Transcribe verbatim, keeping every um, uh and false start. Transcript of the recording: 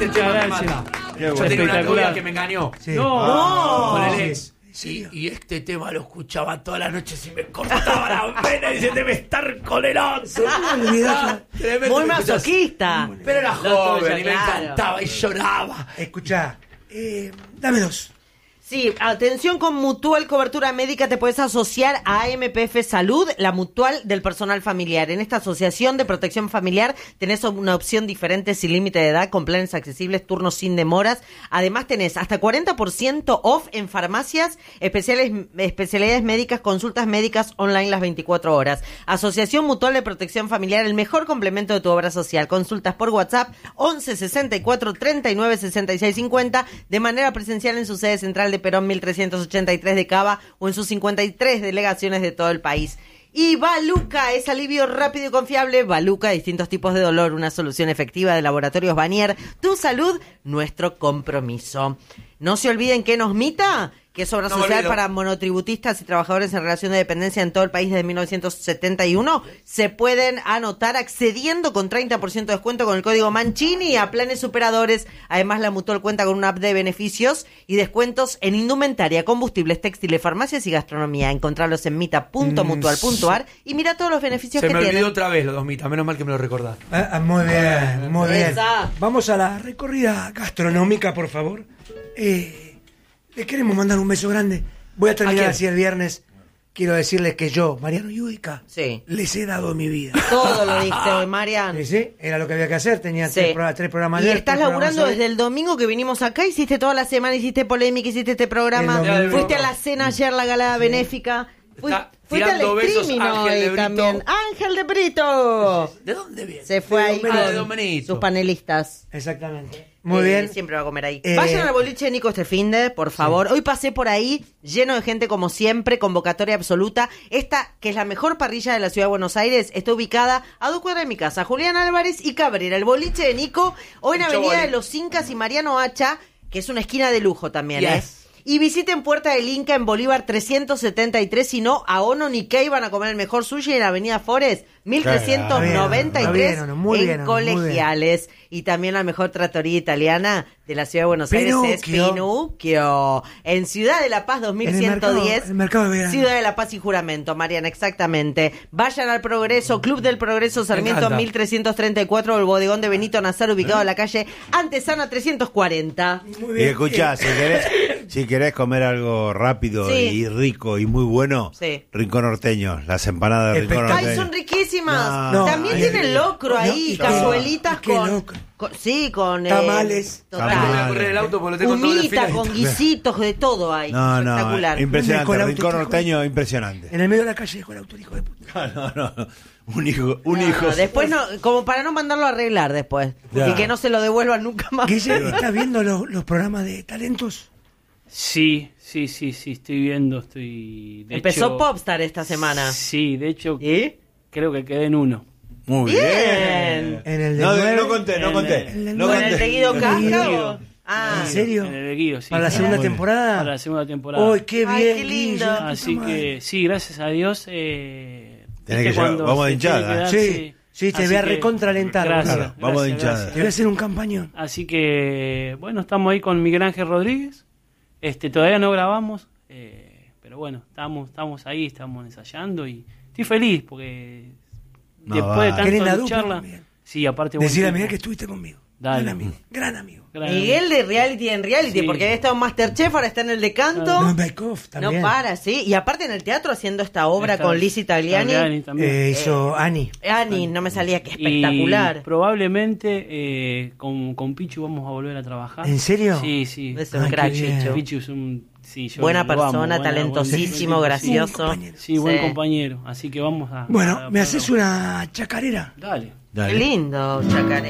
este tema me mata. Yo tenía una novia que me engañó. Sí. No, no. Con el ex. Sí. Y, y este tema lo escuchaba todas las noches y me cortaba la vena y se debe estar con el once. Muy masoquista. Pero era joven y me claro. encantaba y lloraba. Escuchá, eh, dame dos. Sí, atención, con Mutual Cobertura Médica te puedes asociar a A M P F Salud, la mutual del personal familiar. En esta asociación de protección familiar tenés una opción diferente sin límite de edad, con planes accesibles, turnos sin demoras. Además tenés hasta cuarenta por ciento off en farmacias, especiales, especialidades médicas, consultas médicas online las veinticuatro horas. Asociación Mutual de Protección Familiar, el mejor complemento de tu obra social. Consultas por WhatsApp once sesenta y cuatro treinta y nueve sesenta y seis cincuenta, de manera presencial en su sede central de Perón mil trescientos ochenta y tres de Cava o en sus cincuenta y tres delegaciones de todo el país. Y Baluca es alivio rápido y confiable. Baluca, distintos tipos de dolor, una solución efectiva de Laboratorios Vanier. Tu salud, nuestro compromiso. No se olviden que nos mita, que es obra No social olvido. para monotributistas y trabajadores en relación de dependencia en todo el país desde mil novecientos setenta y uno. Se pueden anotar accediendo con treinta por ciento de descuento con el código Mancini a planes superadores. Además, la Mutual cuenta con una app de beneficios y descuentos en indumentaria, combustibles, textiles, farmacias y gastronomía. Encontrarlos en mita punto mutual punto ar y mira todos los beneficios Se que me tienen. olvidó otra vez los dos mitas, menos mal que me lo recordás. Ah, ah, muy bien, muy bien. Esa. Vamos a la recorrida gastronómica, por favor. Eh, les queremos mandar un beso grande. Voy a ¿A terminar quién? así el viernes. Quiero decirles que yo, Mariano Yudica, Sí. les he dado mi vida. Todo lo diste hoy, Marian. Sí, sí, era lo que había que hacer. Tenía Sí. tres, pro- tres programas Y ayer, estás tres programas laburando hoy. desde el domingo que vinimos acá, hiciste toda la semana, hiciste polémica, hiciste este programa, El domingo. fuiste a la cena ayer, la gala benéfica, Fui- Está fuiste al tirando besos, streaming Ángel de hoy Brito. también. Ángel de Brito. ¿De dónde viene? Se fue De ahí Don- Ah, de con Don Benito. sus panelistas. Exactamente. Muy Eh, bien. Siempre va a comer ahí. Eh, Vayan al boliche de Nico este finde, por favor. Hoy pasé por ahí, lleno de gente como siempre, convocatoria absoluta. Esta, que es la mejor parrilla de la ciudad de Buenos Aires, está ubicada a dos cuadras de mi casa. Julián Álvarez y Cabrera. El boliche de Nico, hoy en Mucho Avenida boli. de los Incas y Mariano Hacha, que es una esquina de lujo también, Yes. ¿eh? Y visiten Puerta del Inca en Bolívar trescientos setenta y tres, si no, a Ono ni Kei van a comer el mejor sushi en Avenida Forest, mil trescientos noventa y tres, Está bien, muy bien, en muy bien. Colegiales. Y también la mejor trattoria italiana de la ciudad de Buenos Aires es Pinocchio. Pinocchio. En Ciudad de la Paz dos mil ciento diez. En el mercado de verano. Ciudad de la Paz y Juramento, Mariana, exactamente. Vayan al Progreso, Club del Progreso, Sarmiento encanta. mil trescientos treinta y cuatro, el bodegón de Benito Nazar, ubicado en la calle Antesana trescientos cuarenta. Muy Y bien. escuchá, Eh, si querés, si querés comer algo rápido Sí. y rico y muy bueno, Sí. Rincón Norteño, las empanadas de Rincón Espectacular. ¡Ay, Norteño. son riquísimas! No, También no, tienen no, locro no, ahí, y cazuelitas qué con, loco. con- Sí, con... eh, Tamales. total. Ahora me voy a correr el auto porque lo tengo todo Humita desfilado. con guisitos, de todo hay. No, no, Espectacular. impresionante. Con el Rincón auto, Norteño, impresionante. En el medio de la calle dejó el auto, hijo de puta. No, no, no. Un hijo, un No, hijo. después no, como para no mandarlo a arreglar después. Ya. Y que no se lo devuelvan nunca más. Guille, ¿estás viendo los, los programas de talentos? Sí, sí, sí, sí, estoy viendo, estoy... de Empezó hecho- Popstar esta semana. Sí, de hecho, ¿Y? creo que quedé en uno. Muy Bien. bien. En el de No, nueve. no conté, no En conté. el- No ¿Con el conté. de Guido El Casca? Guido. o- Ah, ¿En serio? En el de Guido, sí. ¿Para la segunda Muy bien. temporada? Para la segunda temporada. ¡Uy, qué Ay, bien, qué lindo. Guille! Así Puta que, madre. sí, gracias a Dios. Eh, Tenés viste que llevar- cuando vamos de se tiene hinchada. que dar, Sí, sí, te Así voy a que, recontralentar. Gracias, Claro, vamos de gracias, hinchada. gracias. Te voy a hacer un campañón. Así que, bueno, estamos ahí con Miguel Ángel Rodríguez. Este, todavía no grabamos, eh, pero bueno, estamos, estamos ahí, estamos ensayando y estoy feliz porque No, después va. de Qué tanto linda lucharla, dupla, Miguel. sí, aparte buen Decirle a tipo. Miguel que estuviste conmigo. Dale. Gran amigo. Gran amigo. Gran- Miguel de reality en reality, Sí. porque había estado en Masterchef, ahora está en el de canto. No, en Bake Off No también. para, sí. Y aparte en el teatro haciendo esta obra Esta- con Lizzie Tagliani. Tagliani también. Eh, hizo Ani. Ani, no me salía, que Y espectacular. probablemente eh, con, con Pichu vamos a volver a trabajar. ¿En serio? Sí, sí. Es un Ay, crack, qué bien. Chicho. Pichu es un... Sí, yo Buena lo amo, persona, buena- talentosísimo, buen- gracioso. Buen compañero. Sí, buen Sí. compañero. Así que vamos a... Bueno, a- ¿me haces una chacarera? Dale. Qué Dale. lindo, Chacaré.